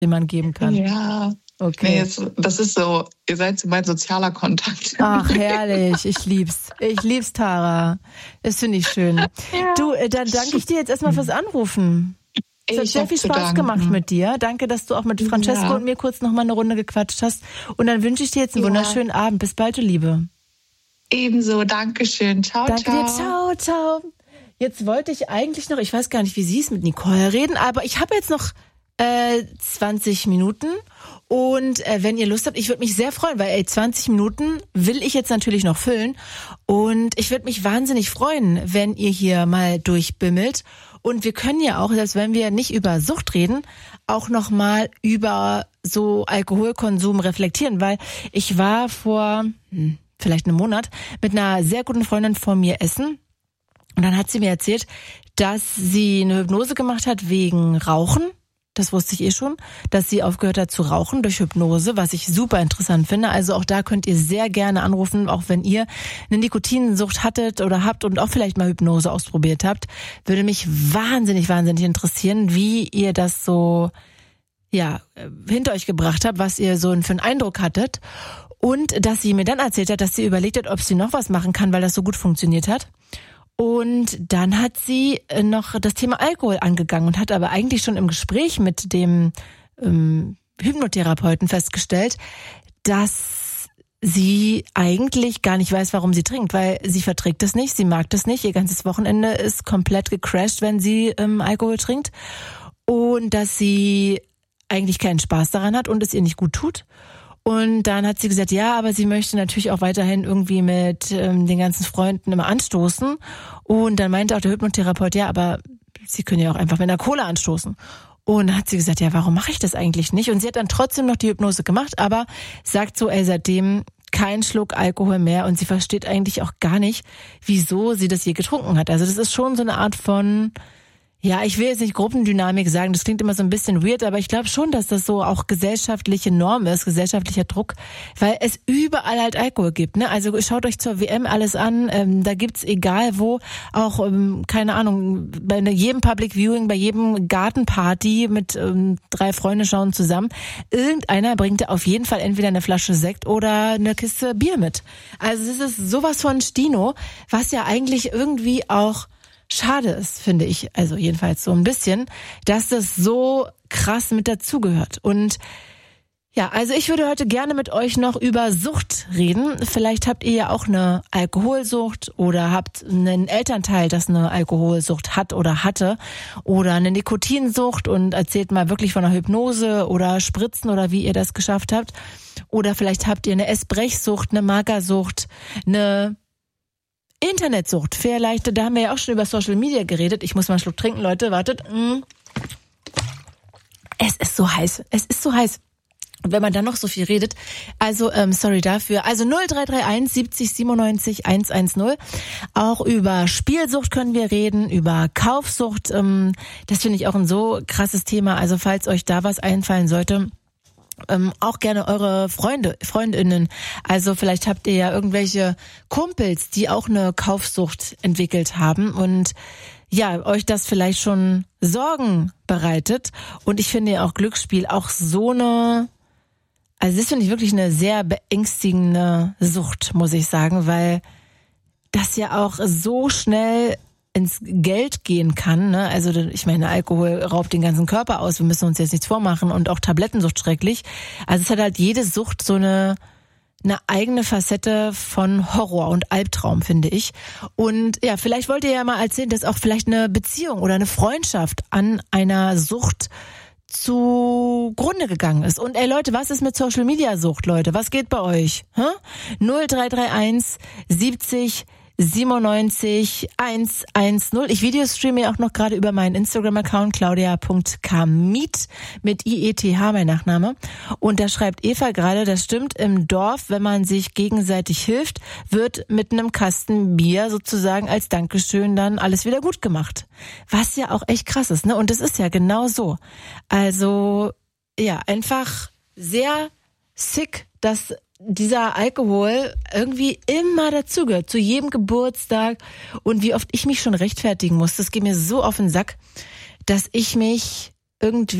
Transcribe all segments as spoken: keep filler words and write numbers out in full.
den man geben kann. Ja. Okay. Nee, jetzt, das ist so, ihr seid so mein sozialer Kontakt. Ach, herrlich. Ich lieb's. Ich lieb's, Tara. Das finde ich schön. Ja. Du, dann danke ich dir jetzt erstmal fürs Anrufen. Es hat sehr viel Spaß gemacht mit dir. Danke, dass du auch mit Francesco ja. und mir kurz noch mal eine Runde gequatscht hast. Und dann wünsche ich dir jetzt einen ja. wunderschönen Abend. Bis bald, du Liebe. Ebenso. Dankeschön. Ciao, Danke ciao. Dir. Ciao, ciao. Jetzt wollte ich eigentlich noch, ich weiß gar nicht, wie sie es mit Nicole reden, aber ich habe jetzt noch äh, zwanzig Minuten. Und äh, wenn ihr Lust habt, ich würde mich sehr freuen, weil ey, zwanzig Minuten will ich jetzt natürlich noch füllen. Und ich würde mich wahnsinnig freuen, wenn ihr hier mal durchbimmelt. Und wir können ja auch, selbst wenn wir nicht über Sucht reden, auch nochmal über so Alkoholkonsum reflektieren. Weil ich war vor hm, vielleicht einem Monat mit einer sehr guten Freundin von mir essen. Und dann hat sie mir erzählt, dass sie eine Hypnose gemacht hat wegen Rauchen. Das wusste ich eh schon, dass sie aufgehört hat zu rauchen durch Hypnose, was ich super interessant finde. Also auch da könnt ihr sehr gerne anrufen, auch wenn ihr eine Nikotinsucht hattet oder habt und auch vielleicht mal Hypnose ausprobiert habt. Würde mich wahnsinnig, wahnsinnig interessieren, wie ihr das so ja hinter euch gebracht habt, was ihr so für einen Eindruck hattet. Und dass sie mir dann erzählt hat, dass sie überlegt hat, ob sie noch was machen kann, weil das so gut funktioniert hat. Und dann hat sie noch das Thema Alkohol angegangen und hat aber eigentlich schon im Gespräch mit dem ähm, Hypnotherapeuten festgestellt, dass sie eigentlich gar nicht weiß, warum sie trinkt, weil sie verträgt es nicht, sie mag das nicht, ihr ganzes Wochenende ist komplett gecrashed, wenn sie ähm, Alkohol trinkt und dass sie eigentlich keinen Spaß daran hat und es ihr nicht gut tut. Und dann hat sie gesagt, ja, aber sie möchte natürlich auch weiterhin irgendwie mit ähm, den ganzen Freunden immer anstoßen. Und dann meinte auch der Hypnotherapeut, ja, aber sie können ja auch einfach mit einer Cola anstoßen. Und dann hat sie gesagt, ja, warum mache ich das eigentlich nicht? Und sie hat dann trotzdem noch die Hypnose gemacht, aber sagt so, ey, seitdem kein Schluck Alkohol mehr. Und sie versteht eigentlich auch gar nicht, wieso sie das je getrunken hat. Also das ist schon so eine Art von... Ja, ich will jetzt nicht Gruppendynamik sagen, das klingt immer so ein bisschen weird, aber ich glaube schon, dass das so auch gesellschaftliche Norm ist, gesellschaftlicher Druck, weil es überall halt Alkohol gibt, ne? Also schaut euch zur W M alles an, ähm, da gibt's egal wo, auch, ähm, keine Ahnung, bei jedem Public Viewing, bei jedem Gartenparty mit ähm, drei Freunden schauen zusammen, irgendeiner bringt da auf jeden Fall entweder eine Flasche Sekt oder eine Kiste Bier mit. Also es ist sowas von Stino, was ja eigentlich irgendwie auch schade ist, finde ich, also jedenfalls so ein bisschen, dass das so krass mit dazugehört. Und ja, also ich würde heute gerne mit euch noch über Sucht reden. Vielleicht habt ihr ja auch eine Alkoholsucht oder habt einen Elternteil, das eine Alkoholsucht hat oder hatte oder eine Nikotinsucht und erzählt mal wirklich von einer Hypnose oder Spritzen oder wie ihr das geschafft habt. Oder vielleicht habt ihr eine Essbrechsucht, eine Magersucht, eine Internetsucht, vielleicht, da haben wir ja auch schon über Social Media geredet. Ich muss mal einen Schluck trinken, Leute, wartet. Es ist so heiß, es ist so heiß. Und wenn man dann noch so viel redet, also ähm, sorry dafür. Also null drei drei eins siebzig siebenundneunzig hundertzehn. Auch über Spielsucht können wir reden, über Kaufsucht. Ähm, das finde ich auch ein so krasses Thema. Also falls euch da was einfallen sollte, Ähm, auch gerne eure Freunde, Freundinnen. Also vielleicht habt ihr ja irgendwelche Kumpels, die auch eine Kaufsucht entwickelt haben und ja, euch das vielleicht schon Sorgen bereitet. Und ich finde ja auch Glücksspiel auch so eine, also das finde ich wirklich eine sehr beängstigende Sucht, muss ich sagen, weil das ja auch so schnell ins Geld gehen kann, ne? Also ich meine, Alkohol raubt den ganzen Körper aus, wir müssen uns jetzt nichts vormachen und auch Tablettensucht schrecklich. Also es hat halt jede Sucht so eine eine eigene Facette von Horror und Albtraum, finde ich. Und ja, vielleicht wollt ihr ja mal erzählen, dass auch vielleicht eine Beziehung oder eine Freundschaft an einer Sucht zugrunde gegangen ist. Und ey Leute, was ist mit Social Media Sucht, Leute? Was geht bei euch? Hä? null drei drei eins siebzig siebenundneunzig hundertzehn. Ich videostreame auch noch gerade über meinen Instagram-Account claudia punkt kamit mit I E T H, mein Nachname. Und da schreibt Eva gerade, das stimmt, im Dorf, wenn man sich gegenseitig hilft, wird mit einem Kasten Bier sozusagen als Dankeschön dann alles wieder gut gemacht. Was ja auch echt krass ist, ne? Und das ist ja genau so. Also, ja, einfach sehr sick, dass dieser Alkohol irgendwie immer dazugehört, zu jedem Geburtstag und wie oft ich mich schon rechtfertigen muss, das geht mir so auf den Sack, dass ich mich irgendwie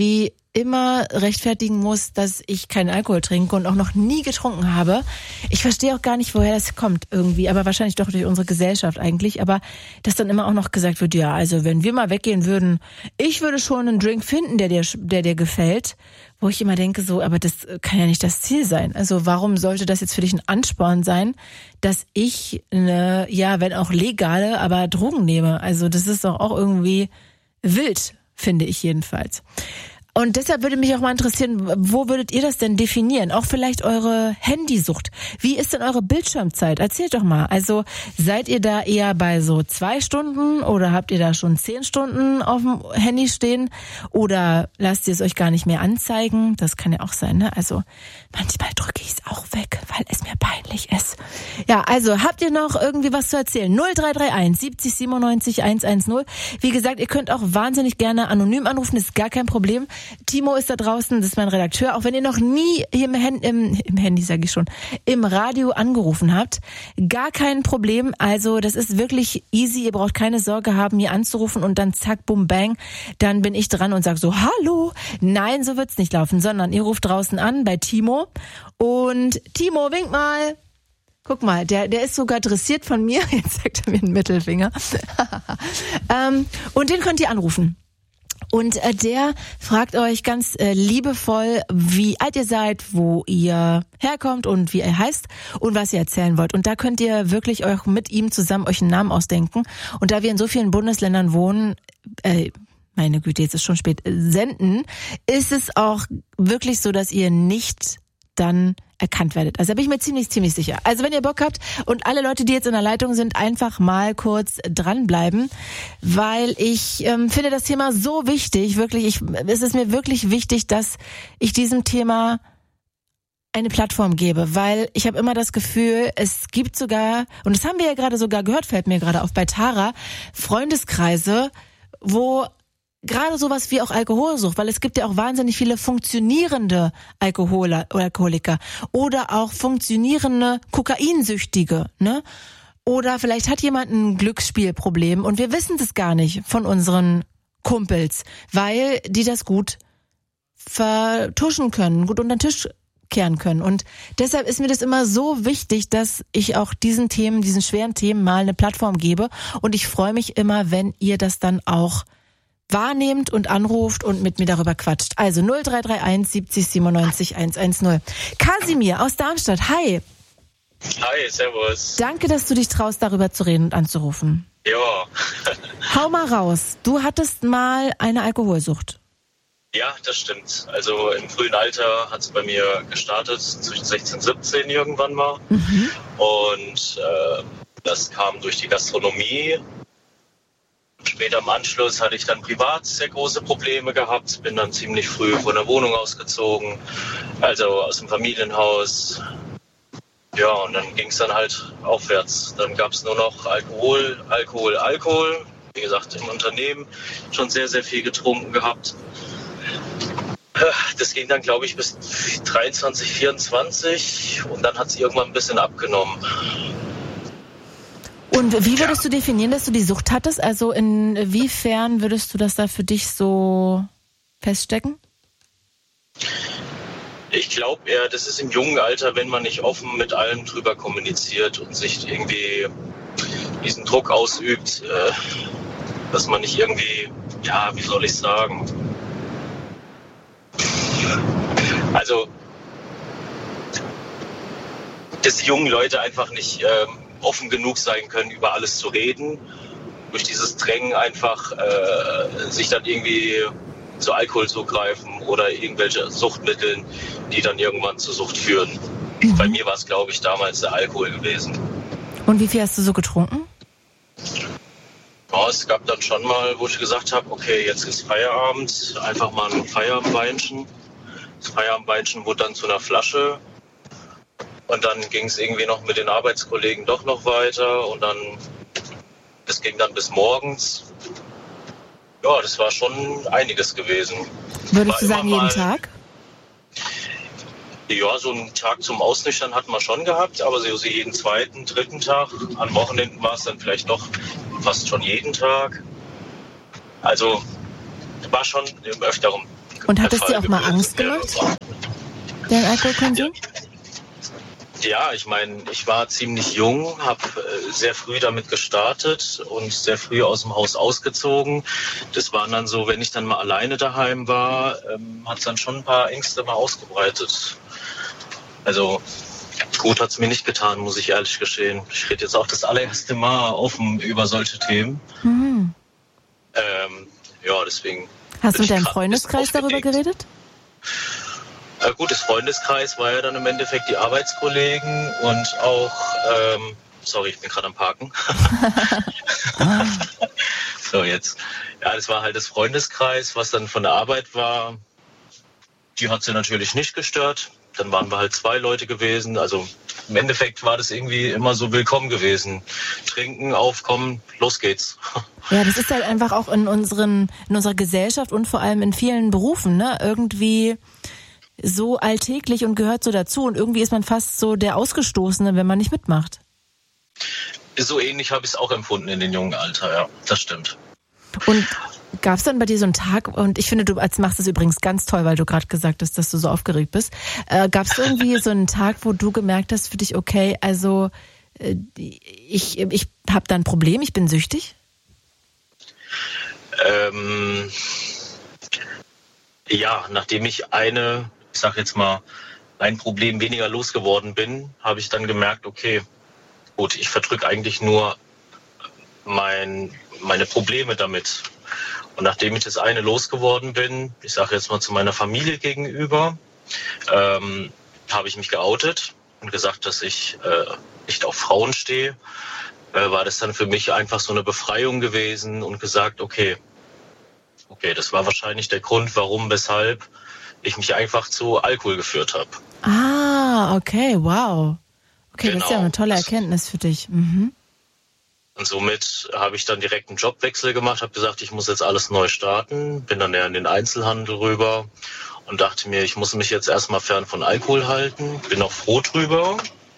immer rechtfertigen muss, dass ich keinen Alkohol trinke und auch noch nie getrunken habe. Ich verstehe auch gar nicht, woher das kommt irgendwie, aber wahrscheinlich doch durch unsere Gesellschaft eigentlich, aber dass dann immer auch noch gesagt wird, ja, also wenn wir mal weggehen würden, ich würde schon einen Drink finden, der dir, der dir gefällt, wo ich immer denke so, aber das kann ja nicht das Ziel sein. Also warum sollte das jetzt für dich ein Ansporn sein, dass ich eine, ja, wenn auch legale, aber Drogen nehme? Also das ist doch auch irgendwie wild, finde ich jedenfalls. Und deshalb würde mich auch mal interessieren, wo würdet ihr das denn definieren? Auch vielleicht eure Handysucht. Wie ist denn eure Bildschirmzeit? Erzählt doch mal. Also seid ihr da eher bei so zwei Stunden oder habt ihr da schon zehn Stunden auf dem Handy stehen? Oder lasst ihr es euch gar nicht mehr anzeigen? Das kann ja auch sein, ne? Also manchmal drücke ich es auch weg, weil es mir peinlich ist. Ja, also habt ihr noch irgendwie was zu erzählen? null drei drei eins siebzig siebenundneunzig hundertzehn. Wie gesagt, ihr könnt auch wahnsinnig gerne anonym anrufen, ist gar kein Problem. Timo ist da draußen, das ist mein Redakteur. Auch wenn ihr noch nie im, Hand, im, im Handy, sage ich schon, im Radio angerufen habt, gar kein Problem. Also das ist wirklich easy. Ihr braucht keine Sorge haben, mir anzurufen und dann zack, bum, bang. Dann bin ich dran und sage so, hallo. Nein, so wird's nicht laufen, sondern ihr ruft draußen an bei Timo. Und Timo, wink mal. Guck mal, der, der ist sogar dressiert von mir. Jetzt zeigt er mir einen Mittelfinger. ähm, und den könnt ihr anrufen. Und äh, der fragt euch ganz äh, liebevoll, wie alt ihr seid, wo ihr herkommt und wie ihr heißt und was ihr erzählen wollt. Und da könnt ihr wirklich euch mit ihm zusammen euch einen Namen ausdenken. Und da wir in so vielen Bundesländern wohnen, äh, meine Güte, jetzt ist schon spät, äh, senden, ist es auch wirklich so, dass ihr nicht dann erkannt werdet. Also da bin ich mir ziemlich, ziemlich sicher. Also wenn ihr Bock habt und alle Leute, die jetzt in der Leitung sind, einfach mal kurz dranbleiben, weil ich ähm, finde das Thema so wichtig, wirklich, ich, es ist mir wirklich wichtig, dass ich diesem Thema eine Plattform gebe, weil ich habe immer das Gefühl, es gibt sogar, und das haben wir ja gerade sogar gehört, fällt mir gerade auf, bei Tara, Freundeskreise, wo gerade sowas wie auch Alkoholsucht, weil es gibt ja auch wahnsinnig viele funktionierende Alkoholer oder Alkoholiker oder auch funktionierende Kokainsüchtige, ne? Oder vielleicht hat jemand ein Glücksspielproblem und wir wissen das gar nicht von unseren Kumpels, weil die das gut vertuschen können, gut unter den Tisch kehren können. Und deshalb ist mir das immer so wichtig, dass ich auch diesen Themen, diesen schweren Themen mal eine Plattform gebe. Und ich freue mich immer, wenn ihr das dann auch wahrnehmt und anruft und mit mir darüber quatscht. Also null drei drei eins siebzig siebenundneunzig hundertzehn. Kasimir aus Darmstadt, hi. Hi, servus. Danke, dass du dich traust, darüber zu reden und anzurufen. Ja. Hau mal raus. Du hattest mal eine Alkoholsucht. Ja, das stimmt. Also im frühen Alter hat es bei mir gestartet, zwischen sechzehn, siebzehn irgendwann mal. Mhm. Und äh, das kam durch die Gastronomie. Später im Anschluss hatte ich dann privat sehr große Probleme gehabt, bin dann ziemlich früh von der Wohnung ausgezogen, also aus dem Familienhaus. Ja, und dann ging es dann halt aufwärts. Dann gab es nur noch Alkohol, Alkohol, Alkohol. Wie gesagt, im Unternehmen schon sehr, sehr viel getrunken gehabt. Das ging dann, glaube ich, bis dreiundzwanzig, vierundzwanzig und dann hat es irgendwann ein bisschen abgenommen. Und wie würdest du definieren, dass du die Sucht hattest? Also inwiefern würdest du das da für dich so feststecken? Ich glaube eher, das ist im jungen Alter, wenn man nicht offen mit allem drüber kommuniziert und sich irgendwie diesen Druck ausübt, äh, dass man nicht irgendwie, ja, wie soll ich sagen, also dass die jungen Leute einfach nicht ähm, offen genug sein können, über alles zu reden, durch dieses Drängen einfach äh, sich dann irgendwie zu Alkohol zugreifen oder irgendwelche Suchtmitteln, die dann irgendwann zur Sucht führen. Mhm. Bei mir war es, glaube ich, damals der Alkohol gewesen. Und wie viel hast du so getrunken? Ja, es gab dann schon mal, wo ich gesagt habe, okay, jetzt ist Feierabend, einfach mal ein Feierabendweinchen. Das Feierabendweinchen wurde dann zu einer Flasche. Und dann ging es irgendwie noch mit den Arbeitskollegen doch noch weiter und dann, das ging dann bis morgens. Ja, das war schon einiges gewesen. Würdest du sagen, jeden Tag? Ja, so einen Tag zum Ausnüchtern hatten wir schon gehabt, aber so jeden zweiten, dritten Tag. An Wochenenden war es dann vielleicht doch fast schon jeden Tag. Also war schon im Öfteren Und hat es dir auch mal Angst gemacht, dein Alkoholkonsum? Ja, ich meine, ich war ziemlich jung, habe sehr früh damit gestartet und sehr früh aus dem Haus ausgezogen. Das waren dann so, wenn ich dann mal alleine daheim war, ähm, hat es dann schon ein paar Ängste mal ausgebreitet. Also gut hat es mir nicht getan, muss ich ehrlich gestehen. Ich rede jetzt auch das allererste Mal offen über solche Themen. Mhm. Ähm, ja, deswegen. Hast du mit deinem Freundeskreis darüber geredet? Ein gutes Freundeskreis war ja dann im Endeffekt die Arbeitskollegen und auch, ähm, sorry, ich bin gerade am Parken. So, jetzt. Ja, das war halt das Freundeskreis, was dann von der Arbeit war. Die hat sie natürlich nicht gestört. Dann waren wir halt zwei Leute gewesen. Also im Endeffekt war das irgendwie immer so willkommen gewesen. Trinken, aufkommen, los geht's. Ja, das ist halt einfach auch in unseren, in unserer Gesellschaft und vor allem in vielen Berufen, ne, irgendwie so alltäglich und gehört so dazu. Und irgendwie ist man fast so der Ausgestoßene, wenn man nicht mitmacht. So ähnlich habe ich es auch empfunden in dem jungen Alter, ja, das stimmt. Und gab es dann bei dir so einen Tag, und ich finde, du als machst es übrigens ganz toll, weil du gerade gesagt hast, dass du so aufgeregt bist, äh, gab es irgendwie so einen Tag, wo du gemerkt hast für dich, okay, also äh, ich, ich habe da ein Problem, ich bin süchtig? Ähm, ja, nachdem ich eine, ich sag jetzt mal, ein Problem weniger losgeworden bin, habe ich dann gemerkt, okay, gut, ich verdrücke eigentlich nur mein, meine Probleme damit. Und nachdem ich das eine losgeworden bin, ich sage jetzt mal zu meiner Familie gegenüber, ähm, habe ich mich geoutet und gesagt, dass ich äh, nicht auf Frauen stehe, äh, war das dann für mich einfach so eine Befreiung gewesen und gesagt, okay, okay, das war wahrscheinlich der Grund, warum, weshalb ich mich einfach zu Alkohol geführt habe. Ah, okay, wow. Okay, genau. Das ist ja eine tolle Erkenntnis für dich. Mhm. Und somit habe ich dann direkt einen Jobwechsel gemacht, habe gesagt, ich muss jetzt alles neu starten, bin dann ja in den Einzelhandel rüber und dachte mir, ich muss mich jetzt erstmal fern von Alkohol halten. Bin auch froh drüber,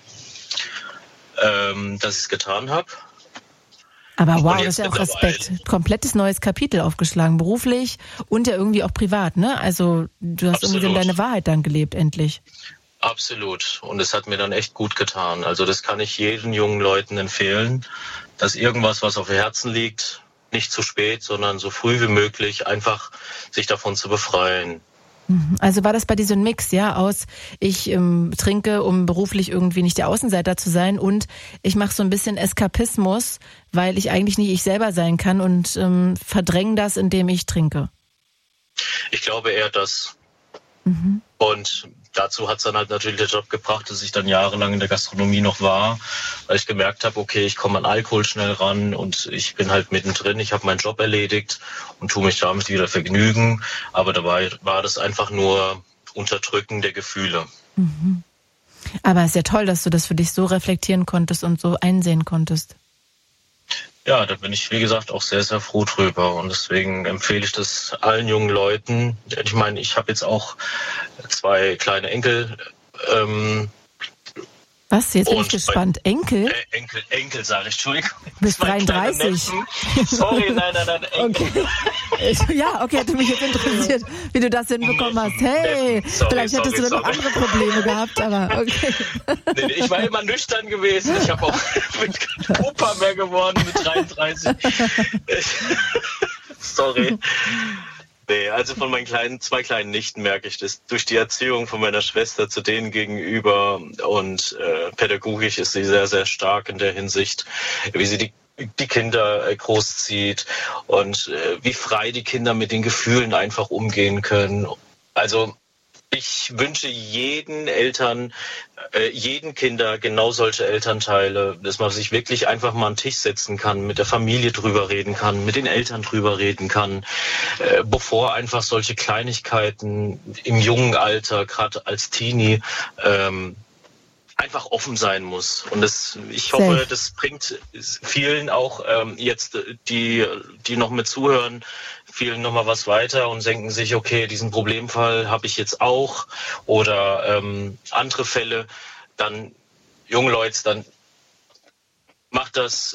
ähm, dass ich es getan habe. Aber wow, das ist ja auch Respekt. Komplettes neues Kapitel aufgeschlagen, beruflich und ja irgendwie auch privat, ne? Also du hast Absolut. irgendwie deine Wahrheit dann gelebt, endlich. Absolut. Und es hat mir dann echt gut getan. Also das kann ich jedem jungen Leuten empfehlen, dass irgendwas, was auf dem Herzen liegt, nicht zu spät, sondern so früh wie möglich einfach sich davon zu befreien. Also war das bei dir so ein Mix, ja, aus ich ähm, trinke, um beruflich irgendwie nicht der Außenseiter zu sein und ich mache so ein bisschen Eskapismus, weil ich eigentlich nicht ich selber sein kann und ähm, verdränge das, indem ich trinke? Ich glaube eher das. Mhm. Und dazu hat es dann halt natürlich der Job gebracht, dass ich dann jahrelang in der Gastronomie noch war, weil ich gemerkt habe, okay, ich komme an Alkohol schnell ran und ich bin halt mittendrin, ich habe meinen Job erledigt und tue mich damit wieder vergnügen. Aber dabei war das einfach nur Unterdrücken der Gefühle. Mhm. Aber es ist ja toll, dass du das für dich so reflektieren konntest und so einsehen konntest. Ja, da bin ich, wie gesagt, auch sehr, sehr froh drüber. Und deswegen empfehle ich das allen jungen Leuten. Ich meine, ich habe jetzt auch zwei kleine Enkel. Ähm, Was? Jetzt bin ich gespannt. Bei, Enkel? Äh, Enkel, Enkel sage ich, Entschuldigung. Bis dreiunddreißig. Sorry, nein, nein, nein, Enkel. Okay. Ja, okay, hätte mich jetzt interessiert, wie du das hinbekommen hast. Hey, sorry, vielleicht hättest sorry, du dann noch andere Probleme gehabt, aber okay. Nee, nee, ich war immer nüchtern gewesen. Ich habe auch bin kein Opa mehr geworden mit dreiunddreißig. Sorry. Nee, also von meinen kleinen, zwei kleinen Nichten merke ich das. Durch die Erziehung von meiner Schwester zu denen gegenüber und äh, pädagogisch ist sie sehr, sehr stark in der Hinsicht, wie sie die die Kinder äh, großzieht und äh, wie frei die Kinder mit den Gefühlen einfach umgehen können. Also ich wünsche jeden Eltern, äh, jeden Kinder genau solche Elternteile, dass man sich wirklich einfach mal an den Tisch setzen kann, mit der Familie drüber reden kann, mit den Eltern drüber reden kann, äh, bevor einfach solche Kleinigkeiten im jungen Alter, gerade als Teenie, ähm, einfach offen sein muss. Und das, ich hoffe, Safe. Das bringt vielen auch ähm, jetzt, die, die noch mit zuhören, vielen nochmal was weiter und denken sich, okay, diesen Problemfall habe ich jetzt auch oder ähm, andere Fälle, dann, junge Leute, dann macht das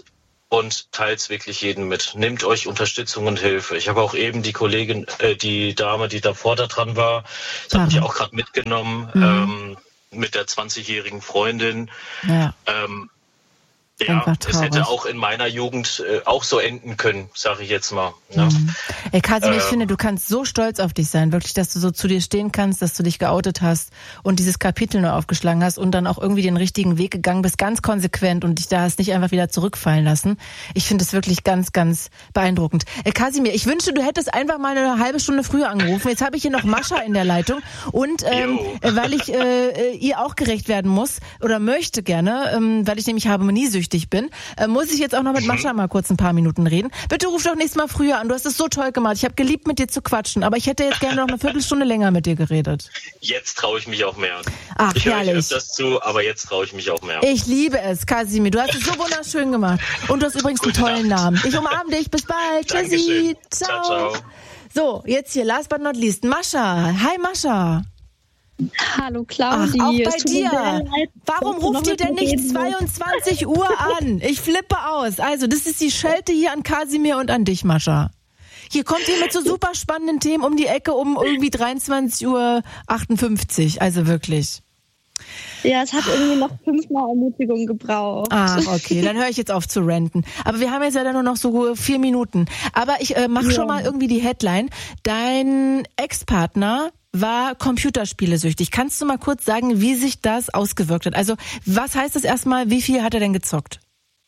und teilt wirklich jeden mit. Nehmt euch Unterstützung und Hilfe. Ich habe auch eben die Kollegin, äh, die Dame, die davor da dran war, das hat mich auch gerade mitgenommen, mhm. ähm, mit der zwanzigjährigen Freundin. Ja. Ähm, Ja, es hätte auch in meiner Jugend äh, auch so enden können, sage ich jetzt mal. Ne? Mhm. Ey, Kasimir, äh, ich finde, du kannst so stolz auf dich sein, wirklich, dass du so zu dir stehen kannst, dass du dich geoutet hast und dieses Kapitel nur aufgeschlagen hast und dann auch irgendwie den richtigen Weg gegangen bist, ganz konsequent und dich da hast nicht einfach wieder zurückfallen lassen. Ich finde es wirklich ganz, ganz beeindruckend. Ey, Kasimir, ich wünschte, du hättest einfach mal eine halbe Stunde früher angerufen. Jetzt habe ich hier noch Mascha in der Leitung und ähm, weil ich äh, ihr auch gerecht werden muss oder möchte gerne, ähm, weil ich nämlich harmoniesüchtig bin, äh, muss ich jetzt auch noch mit Mascha mal kurz ein paar Minuten reden. Bitte ruf doch nächstes Mal früher an. Du hast es so toll gemacht. Ich habe geliebt, mit dir zu quatschen, aber ich hätte jetzt gerne noch eine Viertelstunde länger mit dir geredet. Jetzt traue ich mich auch mehr. Ach, ich höre euch herrlich. öfters zu, aber jetzt traue ich mich auch mehr. Ich liebe es, Kasimir. Du hast es so wunderschön gemacht. Und du hast übrigens Gute einen tollen Nacht. Namen. Ich umarme dich. Bis bald. Tschüssi. Ciao. ciao, ciao. So, jetzt hier, last but not least, Mascha. Hi, Mascha. Hallo Claudia. Ach, auch bei dir. Warum ruft ihr denn nicht zweiundzwanzig Uhr an? Ich flippe aus. Also, das ist die Schelte hier an Kasimir und an dich, Mascha. Hier kommt ihr mit so super spannenden Themen um die Ecke um irgendwie dreiundzwanzig Uhr achtundfünfzig. Also wirklich. Ja, es hat irgendwie noch fünfmal Ermutigung gebraucht. Ach, okay, dann höre ich jetzt auf zu ranten. Aber wir haben jetzt leider nur noch so vier Minuten. Aber ich äh, mache ja. schon mal irgendwie die Headline. Dein Ex-Partner war computerspielesüchtig. Kannst du mal kurz sagen, wie sich das ausgewirkt hat? Also, was heißt das erstmal? Wie viel hat er denn gezockt?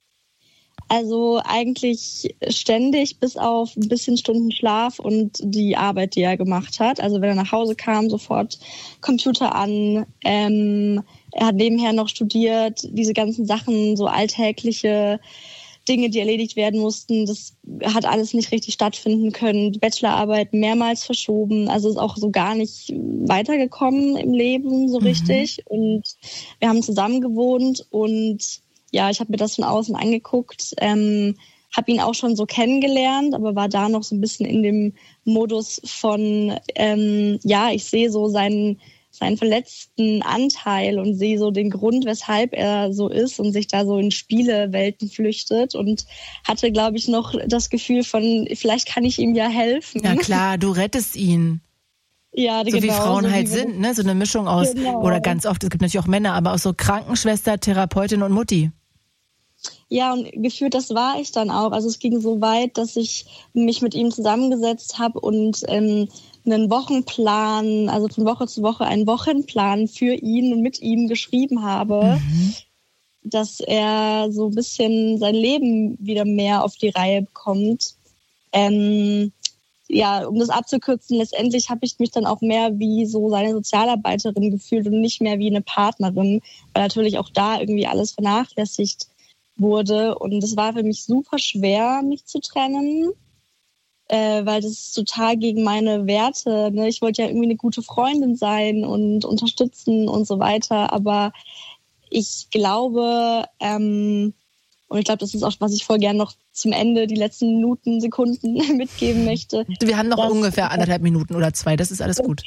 Also eigentlich ständig, bis auf ein bisschen Stunden Schlaf und die Arbeit, die er gemacht hat. Also wenn er nach Hause kam, sofort Computer an. Ähm, er hat nebenher noch studiert, diese ganzen Sachen, so alltägliche Dinge, die erledigt werden mussten, das hat alles nicht richtig stattfinden können. Die Bachelorarbeit mehrmals verschoben, also ist auch so gar nicht weitergekommen im Leben so richtig. Mhm. Und wir haben zusammen gewohnt und ja, ich habe mir das von außen angeguckt, ähm, habe ihn auch schon so kennengelernt, aber war da noch so ein bisschen in dem Modus von, ähm, ja, ich sehe so seinen seinen verletzten Anteil und sehe so den Grund, weshalb er so ist und sich da so in Spielewelten flüchtet und hatte, glaube ich, noch das Gefühl von, vielleicht kann ich ihm ja helfen. Ja klar, du rettest ihn. Ja, so genau. Wie Frauen so halt wie sind, ne? So eine Mischung aus, genau. Oder ganz oft, es gibt natürlich auch Männer, aber aus so Krankenschwester, Therapeutin und Mutti. Ja, und gefühlt, das war ich dann auch. Also es ging so weit, dass ich mich mit ihm zusammengesetzt habe und ähm, einen Wochenplan, also von Woche zu Woche einen Wochenplan für ihn und mit ihm geschrieben habe, mhm. dass er so ein bisschen sein Leben wieder mehr auf die Reihe bekommt. Ähm, ja, um das abzukürzen, letztendlich habe ich mich dann auch mehr wie so seine Sozialarbeiterin gefühlt und nicht mehr wie eine Partnerin, weil natürlich auch da irgendwie alles vernachlässigt wurde. Und es war für mich super schwer, mich zu trennen, äh, weil das ist total gegen meine Werte. Ne? Ich wollte ja irgendwie eine gute Freundin sein und unterstützen und so weiter. Aber ich glaube, ähm, und ich glaube, das ist auch, was ich voll gern noch zum Ende, die letzten Minuten, Sekunden mitgeben möchte. Wir haben noch dass, ungefähr anderthalb Minuten oder zwei, das ist alles gut.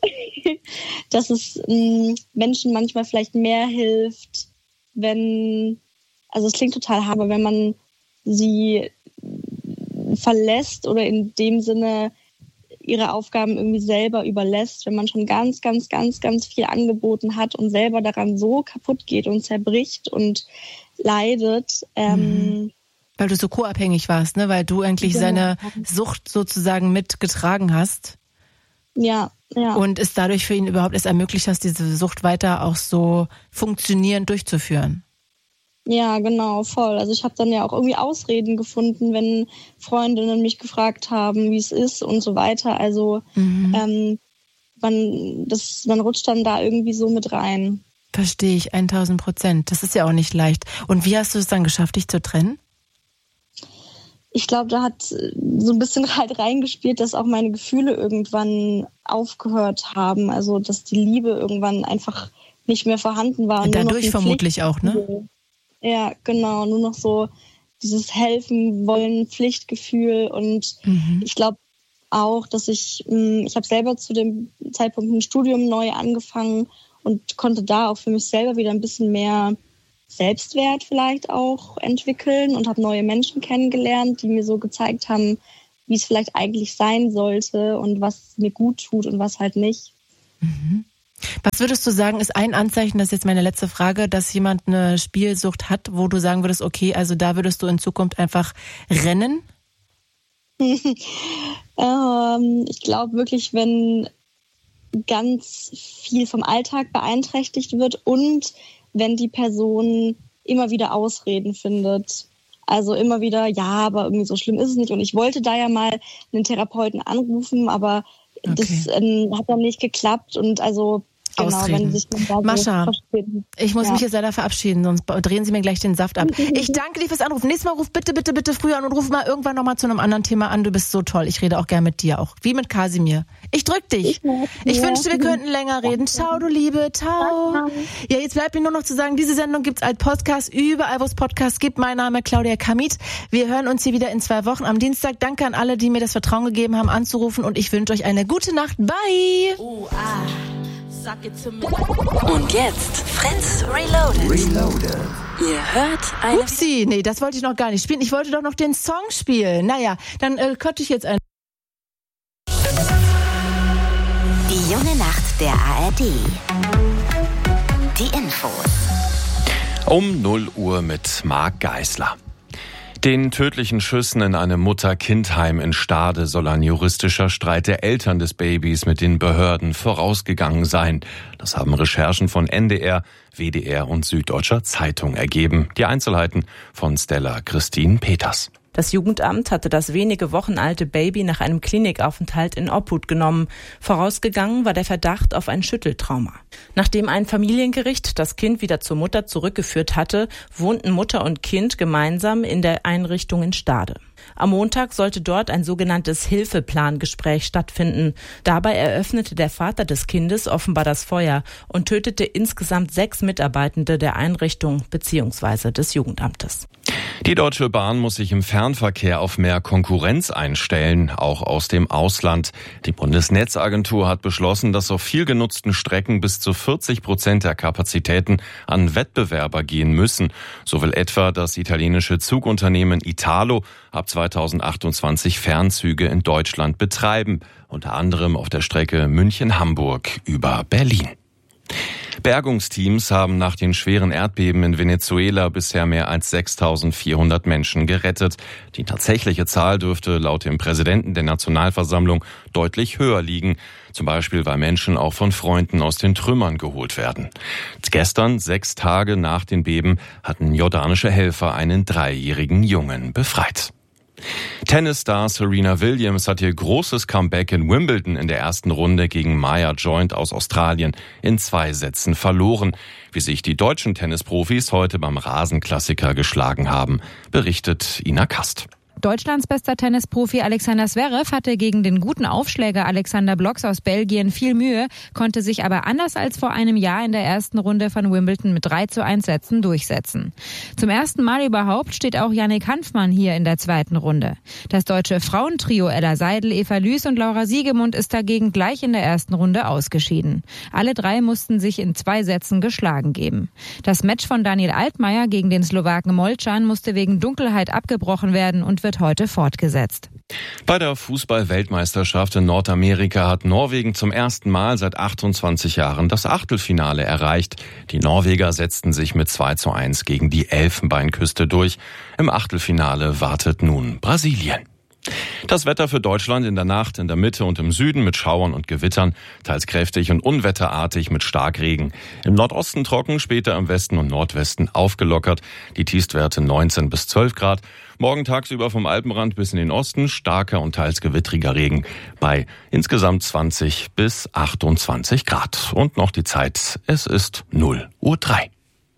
Dass es ähm, Menschen manchmal vielleicht mehr hilft, wenn, also es klingt total hart, aber wenn man sie verlässt oder in dem Sinne ihre Aufgaben irgendwie selber überlässt, wenn man schon ganz, ganz, ganz, ganz viel angeboten hat und selber daran so kaputt geht und zerbricht und leidet. Ähm, Weil du so co-abhängig warst, ne? Weil du eigentlich genau. seine Sucht sozusagen mitgetragen hast. Ja, ja. Und es dadurch für ihn überhaupt erst ermöglicht hast, diese Sucht weiter auch so funktionierend durchzuführen. Ja, genau, voll. Also ich habe dann ja auch irgendwie Ausreden gefunden, wenn Freundinnen mich gefragt haben, wie es ist und so weiter. Also mhm. ähm, man, das, man rutscht dann da irgendwie so mit rein. Verstehe ich, tausend Prozent. Das ist ja auch nicht leicht. Und wie hast du es dann geschafft, dich zu trennen? Ich glaube, da hat so ein bisschen halt reingespielt, dass auch meine Gefühle irgendwann aufgehört haben. Also dass die Liebe irgendwann einfach nicht mehr vorhanden war. Und dadurch vermutlich auch, ne? Ja, genau. Nur noch so dieses Helfen wollen, Pflichtgefühl. Und mhm. ich glaube auch, dass ich, ich habe selber zu dem Zeitpunkt ein Studium neu angefangen und konnte da auch für mich selber wieder ein bisschen mehr Selbstwert vielleicht auch entwickeln und habe neue Menschen kennengelernt, die mir so gezeigt haben, wie es vielleicht eigentlich sein sollte und was mir gut tut und was halt nicht. Mhm. Was würdest du sagen, ist ein Anzeichen, das ist jetzt meine letzte Frage, dass jemand eine Spielsucht hat, wo du sagen würdest, okay, also da würdest du in Zukunft einfach rennen? ähm, ich glaube wirklich, wenn ganz viel vom Alltag beeinträchtigt wird und wenn die Person immer wieder Ausreden findet. Also immer wieder, ja, aber irgendwie so schlimm ist es nicht. Und ich wollte da ja mal einen Therapeuten anrufen, aber okay. das ähm, hat dann nicht geklappt. Und also genau, Ausreden. wenn sich dann da Mascha, so ich muss ja. mich jetzt leider verabschieden, sonst drehen Sie mir gleich den Saft ab. Ich danke dir fürs Anrufen. Nächstes Mal ruf bitte, bitte, bitte früher an und ruf mal irgendwann nochmal zu einem anderen Thema an. Du bist so toll. Ich rede auch gern mit dir auch. Wie mit Kasimir. Ich drück dich. Ich, ich wünschte, wir könnten länger reden. Ciao, du Liebe. Ciao. Ja, jetzt bleibt mir nur noch zu sagen, diese Sendung gibt's als Podcast überall, wo es Podcasts gibt. Mein Name ist Claudia Kamit. Wir hören uns hier wieder in zwei Wochen am Dienstag. Danke an alle, die mir das Vertrauen gegeben haben, anzurufen. Und ich wünsche euch eine gute Nacht. Bye. Oh, ah. Und jetzt Friends Reloaded. Reloaded. Ihr hört eine... Upsi, nee, das wollte ich noch gar nicht spielen. Ich wollte doch noch den Song spielen. Naja, dann äh, könnte ich jetzt ein... Die junge Nacht der A R D. Die Infos. Um null Uhr mit Marc Geisler. Den tödlichen Schüssen in einem Mutter-Kind-Heim in Stade soll ein juristischer Streit der Eltern des Babys mit den Behörden vorausgegangen sein. Das haben Recherchen von N D R, W D R und Süddeutscher Zeitung ergeben. Die Einzelheiten von Stella Christine Peters. Das Jugendamt hatte das wenige Wochen alte Baby nach einem Klinikaufenthalt in Obhut genommen. Vorausgegangen war der Verdacht auf ein Schütteltrauma. Nachdem ein Familiengericht das Kind wieder zur Mutter zurückgeführt hatte, wohnten Mutter und Kind gemeinsam in der Einrichtung in Stade. Am Montag sollte dort ein sogenanntes Hilfeplangespräch stattfinden. Dabei eröffnete der Vater des Kindes offenbar das Feuer und tötete insgesamt sechs Mitarbeitende der Einrichtung bzw. des Jugendamtes. Die Deutsche Bahn muss sich im Fernverkehr auf mehr Konkurrenz einstellen, auch aus dem Ausland. Die Bundesnetzagentur hat beschlossen, dass auf viel genutzten Strecken bis zu vierzig Prozent der Kapazitäten an Wettbewerber gehen müssen. So will etwa das italienische Zugunternehmen Italo ab zweitausendachtundzwanzig Fernzüge in Deutschland betreiben, unter anderem auf der Strecke München-Hamburg über Berlin. Bergungsteams haben nach den schweren Erdbeben in Venezuela bisher mehr als sechstausendvierhundert Menschen gerettet. Die tatsächliche Zahl dürfte laut dem Präsidenten der Nationalversammlung deutlich höher liegen. Zum Beispiel, weil Menschen auch von Freunden aus den Trümmern geholt werden. Gestern, sechs Tage nach den Beben, hatten jordanische Helfer einen dreijährigen Jungen befreit. Tennisstar Serena Williams hat ihr großes Comeback in Wimbledon in der ersten Runde gegen Maya Joint aus Australien in zwei Sätzen verloren. Wie sich die deutschen Tennisprofis heute beim Rasenklassiker geschlagen haben, berichtet Ina Kast. Deutschlands bester Tennisprofi Alexander Zverev hatte gegen den guten Aufschläger Alexander Blocks aus Belgien viel Mühe, konnte sich aber anders als vor einem Jahr in der ersten Runde von Wimbledon mit drei zu eins Sätzen durchsetzen. Zum ersten Mal überhaupt steht auch Yannick Hanfmann hier in der zweiten Runde. Das deutsche Frauentrio Ella Seidel, Eva Lüß und Laura Siegemund ist dagegen gleich in der ersten Runde ausgeschieden. Alle drei mussten sich in zwei Sätzen geschlagen geben. Das Match von Daniel Altmaier gegen den Slowaken Molcan musste wegen Dunkelheit abgebrochen werden und wird heute fortgesetzt. Bei der Fußball-Weltmeisterschaft in Nordamerika hat Norwegen zum ersten Mal seit achtundzwanzig Jahren das Achtelfinale erreicht. Die Norweger setzten sich mit zwei zu eins gegen die Elfenbeinküste durch. Im Achtelfinale wartet nun Brasilien. Das Wetter für Deutschland in der Nacht, in der Mitte und im Süden mit Schauern und Gewittern, teils kräftig und unwetterartig mit Starkregen. Im Nordosten trocken, später im Westen und Nordwesten aufgelockert. Die Tiefstwerte neunzehn bis zwölf Grad. Morgen tagsüber vom Alpenrand bis in den Osten starker und teils gewittriger Regen bei insgesamt zwanzig bis achtundzwanzig Grad. Und noch die Zeit, es ist null Uhr drei.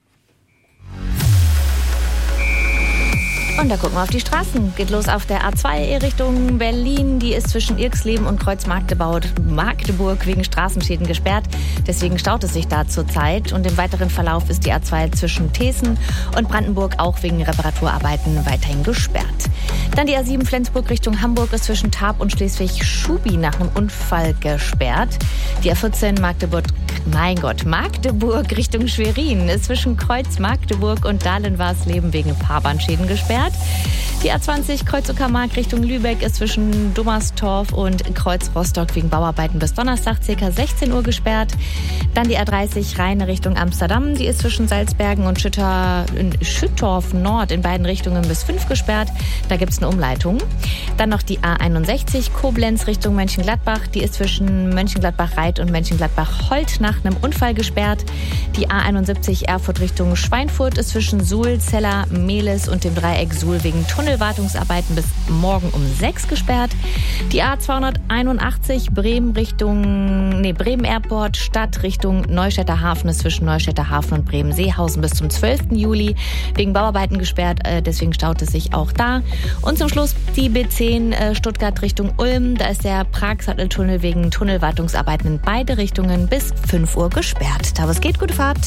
Und da gucken wir auf die Straßen. Geht los auf der A zwei Richtung Berlin. Die ist zwischen Irksleben und Kreuzmagdeburg Magdeburg wegen Straßenschäden gesperrt. Deswegen staut es sich da zurzeit. Und im weiteren Verlauf ist die A zwei zwischen Thesen und Brandenburg auch wegen Reparaturarbeiten weiterhin gesperrt. Dann die A sieben Flensburg Richtung Hamburg ist zwischen Tarp und Schleswig-Schubi nach einem Unfall gesperrt. Die A vierzehn Magdeburg Mein Gott, Magdeburg Richtung Schwerin ist zwischen Kreuz Magdeburg und Dahlen-Warsleben wegen Fahrbahnschäden gesperrt. Die A zwanzig Kreuz-Uckermark Richtung Lübeck ist zwischen Dummerstorf und Kreuz Rostock wegen Bauarbeiten bis Donnerstag ca. sechzehn Uhr gesperrt. Dann die A dreißig Rhein Richtung Amsterdam, die ist zwischen Salzbergen und Schütter, Schüttorf Nord in beiden Richtungen bis fünf gesperrt. Da gibt es eine Umleitung. Dann noch die A einundsechzig Koblenz Richtung Mönchengladbach, die ist zwischen Mönchengladbach-Reit und Mönchengladbach-Holt nach einem Unfall gesperrt. Die A einundsiebzig Erfurt Richtung Schweinfurt ist zwischen Suhl, Zeller, Mehlis und dem Dreieck Suhl wegen Tunnelwartungsarbeiten bis morgen um sechs gesperrt. Die A zweihunderteinundachtzig Bremen Richtung, nee, Bremen Airport Stadt Richtung Neustädter Hafen ist zwischen Neustädter Hafen und Bremen-Seehausen bis zum zwölften Juli wegen Bauarbeiten gesperrt, äh, deswegen staut es sich auch da. Und zum Schluss die B zehn äh, Stuttgart Richtung Ulm, da ist der Prag-Satteltunnel wegen Tunnelwartungsarbeiten in beide Richtungen bis fünf Uhr gesperrt. Aber es geht, gute Fahrt.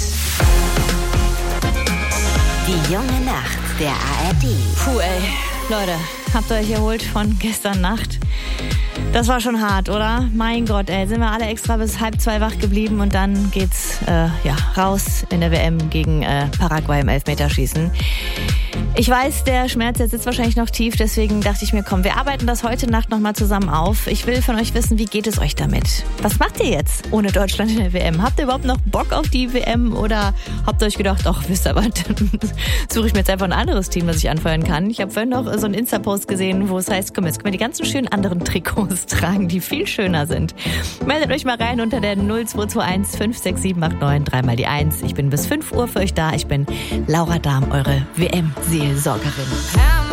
Die junge Nacht der A R D. Puh, ey. Leute, habt ihr euch erholt von gestern Nacht? Das war schon hart, oder? Mein Gott, ey, sind wir alle extra bis halb zwei wach geblieben und dann geht's äh, ja, raus in der W M gegen äh, Paraguay im Elfmeterschießen. Ich weiß, der Schmerz jetzt sitzt wahrscheinlich noch tief, deswegen dachte ich mir, komm, wir arbeiten das heute Nacht nochmal zusammen auf. Ich will von euch wissen, wie geht es euch damit? Was macht ihr jetzt ohne Deutschland in der W M? Habt ihr überhaupt noch Bock auf die W M oder habt ihr euch gedacht, ach, wisst ihr was, dann suche ich mir jetzt einfach ein anderes Team, das ich anfeuern kann? Ich habe vorhin noch so einen Insta-Post gesehen, wo es heißt, komm, jetzt können wir die ganzen schönen anderen Trikots tragen, die viel schöner sind. Meldet euch mal rein unter der null zwei zwei eins fünf sechs sieben acht neun, dreimal die eins. Ich bin bis fünf Uhr für euch da. Ich bin Laura Dahm, eure W M-Seelsorgerin.